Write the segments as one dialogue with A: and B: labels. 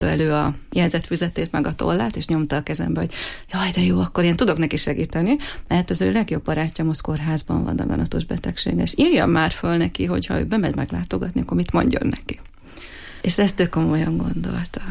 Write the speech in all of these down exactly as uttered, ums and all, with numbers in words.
A: elő a jegyzetfüzetét meg a tollát, és nyomta a kezembe, hogy jaj, de jó, akkor én tudok neki segíteni, mert az ő legjobb barátja most kórházban van daganatos betegség, és írjam már föl neki, hogy ha ő bemegy meglátogatni, akkor mit mondjon neki. És ezt ő komolyan gondolta.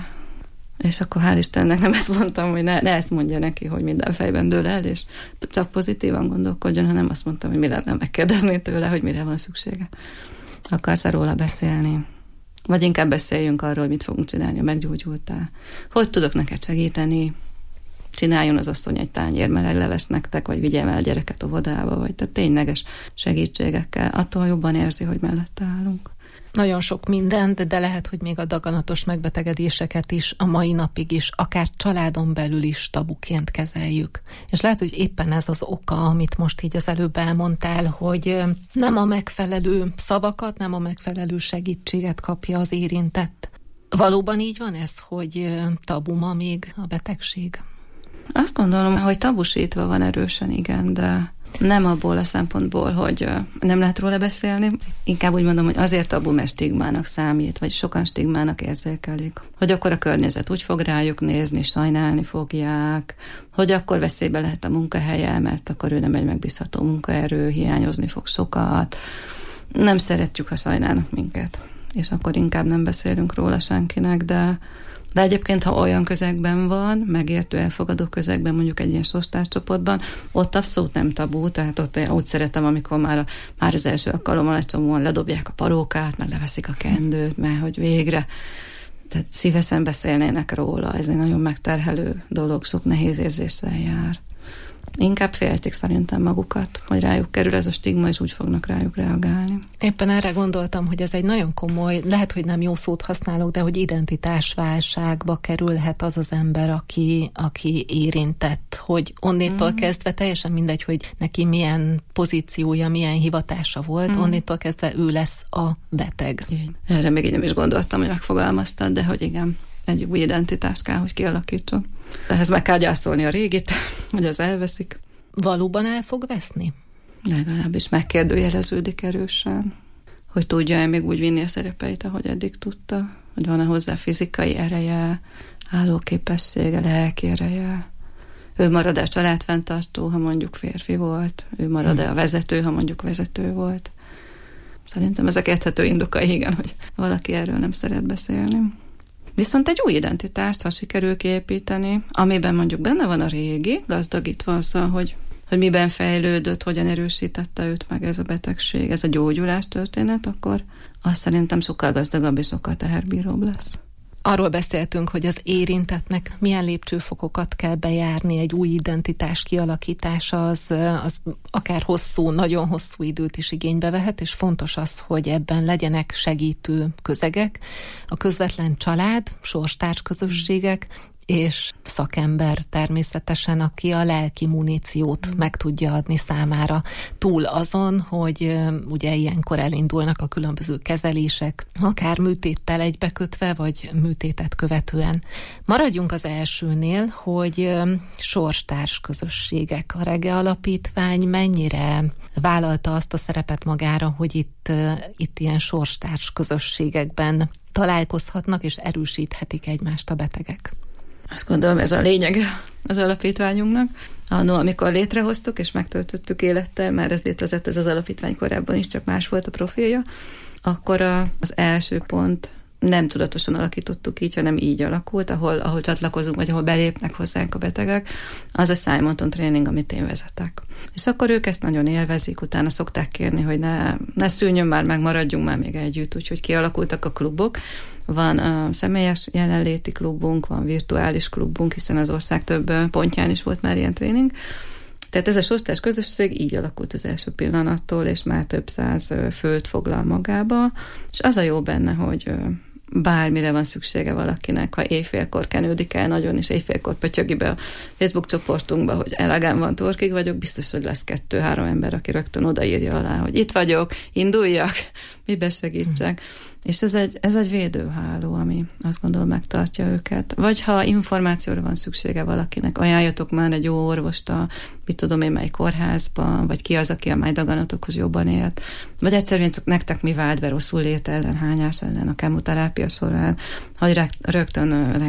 A: És akkor hál' Istennek nem ezt mondtam, hogy ne, ne ezt mondja neki, hogy minden fejben dől el, és csak pozitívan gondolkodjon, hanem azt mondtam, hogy mi lenne megkérdezni tőle, hogy mire van szüksége. Akarsz-e róla beszélni? Vagy inkább beszéljünk arról, hogy mit fogunk csinálni, ha meggyógyultál. Hogy tudok neked segíteni? Csináljon az asszony egy tányérmelegleves nektek, vagy vigyem el a gyereket óvodába, vagy tehát tényleges segítségekkel. Attól jobban érzi, hogy mellette állunk.
B: Nagyon sok mindent, de lehet, hogy még a daganatos megbetegedéseket is a mai napig is, akár családon belül is tabuként kezeljük. És lehet, hogy éppen ez az oka, amit most így az előbb elmondtál, hogy nem a megfelelő szavakat, nem a megfelelő segítséget kapja az érintett. Valóban így van ez, hogy tabu ma még a betegség?
A: Azt gondolom, hogy tabusítva van erősen, igen, de nem abból a szempontból, hogy nem lehet róla beszélni. Inkább úgy mondom, hogy azért tabu, mert stigmának számít, vagy sokan stigmának érzékelik. Hogy akkor a környezet úgy fog rájuk nézni, sajnálni fogják, hogy akkor veszélybe lehet a munkahelye, mert akkor ő nem egy megbízható munkaerő, hiányozni fog sokat. Nem szeretjük, ha sajnálnak minket. És akkor inkább nem beszélünk róla senkinek, de De egyébként, ha olyan közegben van, megértő, elfogadó közegben, mondjuk egy ilyen sostáscsoportban, ott abszolút nem tabú, tehát ott én úgy szeretem, amikor már, a, már az első alkalommal egy csomóan ledobják a parókát, meg leveszik a kendőt, mert hogy végre, tehát szívesen beszélnének róla, ez egy nagyon megterhelő dolog, sok nehéz érzéssel jár. Inkább féltik szerintem magukat, hogy rájuk kerül ez a stigma, és úgy fognak rájuk reagálni.
B: Éppen erre gondoltam, hogy ez egy nagyon komoly, lehet, hogy nem jó szót használok, de hogy identitásválságba kerülhet az az ember, aki, aki érintett, hogy onnétól mm. kezdve teljesen mindegy, hogy neki milyen pozíciója, milyen hivatása volt, mm. onnétól kezdve ő lesz a beteg.
A: Így. Erre még így nem is gondoltam, hogy megfogalmaztad, de hogy igen, egy új identitást kell, hogy kialakítson. Ehhez meg kell gyászolni a régit, hogy az elveszik.
B: Valóban el fog veszni?
A: Legalábbis megkérdőjeleződik erősen, hogy tudja-e még úgy vinni a szerepeit, ahogy eddig tudta, hogy van-e hozzá fizikai ereje, állóképessége, lelki ereje. Ő marad-e a családfenntartó, ha mondjuk férfi volt, ő marad-e a vezető, ha mondjuk vezető volt. Szerintem ezek érthető indokai, igen, hogy valaki erről nem szeret beszélni. Viszont egy új identitást, ha sikerül kiépíteni, amiben mondjuk benne van a régi, gazdagítva azzal, hogy, hogy miben fejlődött, hogyan erősítette őt meg ez a betegség, ez a gyógyulás történet, akkor azt szerintem sokkal gazdagabb és sokkal teherbíróbb lesz.
B: Arról beszéltünk, hogy az érintettnek milyen lépcsőfokokat kell bejárni, egy új identitás kialakítása, az, az akár hosszú, nagyon hosszú időt is igénybe vehet, és fontos az, hogy ebben legyenek segítő közegek, a közvetlen család, sorstárs közösségek, és szakember természetesen, aki a lelki muníciót mm. meg tudja adni számára. Túl azon, hogy ugye ilyenkor elindulnak a különböző kezelések, akár műtéttel egybekötve, vagy műtétet követően. Maradjunk az elsőnél, hogy sorstárs közösségek. A Rege Alapítvány mennyire vállalta azt a szerepet magára, hogy itt, itt ilyen sorstárs közösségekben találkozhatnak, és erősíthetik egymást a betegek?
A: Azt gondolom, ez a lényeg az alapítványunknak. Annó, amikor létrehoztuk és megtöltöttük élettel, már ez létezett ez az alapítvány korábban is, csak más volt a profilja, akkor a, az első pont nem tudatosan alakítottuk így, hanem így alakult, ahol, ahol csatlakozunk, vagy ahol belépnek hozzánk a betegek, az a Simonton tréning, amit én vezetek. És akkor ők ezt nagyon élvezik, utána szokták kérni, hogy ne, ne szűnjön már, meg maradjunk már még együtt, úgyhogy kialakultak a klubok. Van a személyes jelenléti klubunk, van virtuális klubunk, hiszen az ország több pontján is volt már ilyen tréning. Tehát ez a sorstárs közösség így alakult az első pillanattól, és már több száz főt foglal magába, és az a jó benne, hogy bármire van szüksége valakinek, ha éjfélkor kenődik el nagyon, és éjfélkor pötyögi be a Facebook csoportunkba, hogy elegem van, torkig vagyok, biztos, hogy lesz kettő-három ember, aki rögtön odaírja alá, hogy itt vagyok, induljak, mibe segítsek. És ez egy, ez egy védőháló, ami azt gondolom megtartja őket. Vagy ha információra van szüksége valakinek, ajánljatok már egy jó orvost a, mit tudom én, mely kórházban, vagy ki az, aki a májdaganatokhoz jobban élt. Vagy egyszerűen csak nektek mi vált be rosszul lét ellen, hányás ellen a kemoterápia során, hogy rögtön